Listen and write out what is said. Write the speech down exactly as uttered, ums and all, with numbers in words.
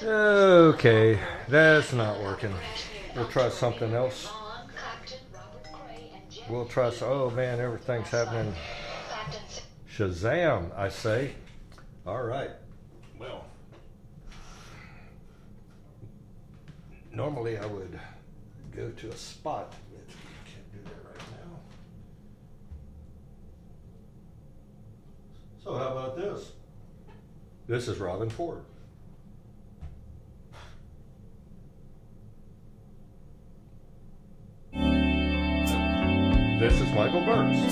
Okay, that's not working. We'll try something else. We'll try some. Oh man, everything's happening. Shazam, I say. All right. Well, normally I would go to a spot, but I can't do that right now. So how about this? This is Robin Ford. This is Michael Burks.